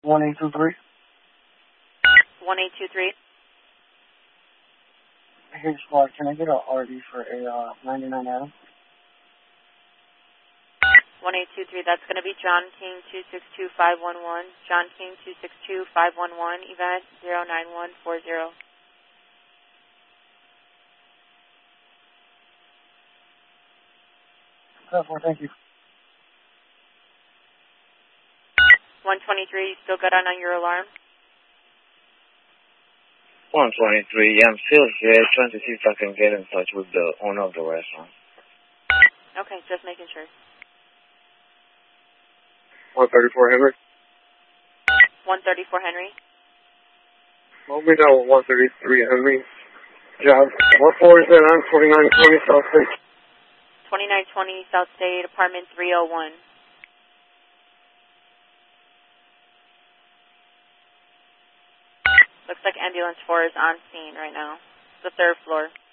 1823. 1823. Hey, squad, can I get a RD for a 99 Adam? 1823, that's going to be John King 262511. John King 262511, event 09140. 4, thank you. 123, you still good on your alarm? 123, yeah, I'm still here trying to see if I can get in touch with the owner of the restaurant. Okay, just making sure. 134 Henry. 134 Henry. Well, we know 133 Henry. Job. What floor is that on? 2920 South State. 2920 South State, apartment 301. Looks like ambulance 4 is on scene right now. It's the 3rd floor.